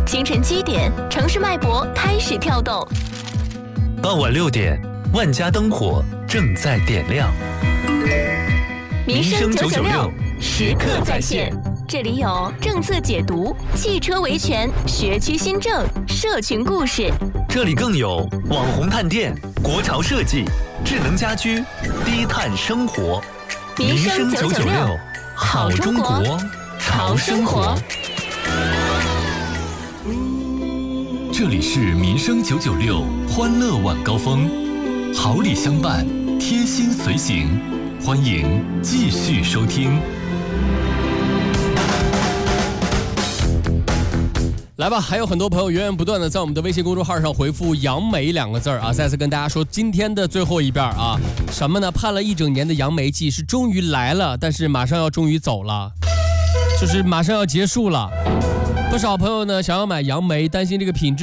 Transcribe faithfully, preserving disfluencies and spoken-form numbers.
清晨七点，城市脉搏开始跳动； 傍晚六点，万家灯火正在点亮。 民生九九六，时刻在线。这里有政策解读、汽车维权、学区新政、社群故事。 这里更有网红探店、国潮设计、智能家居、低碳生活。 民生九九六，好中国，潮生活。 这里是民生九九六欢乐晚高峰，好礼相伴，贴心随行，欢迎继续收听。 来吧，还有很多朋友源源不断的在我们的微信公众号上回复杨梅两个字啊，再次跟大家说今天的最后一遍啊，什么呢？盼了一整年的杨梅季是终于来了，但是马上要终于走了，就是马上要结束了。不少朋友呢想要买杨梅，担心这个品质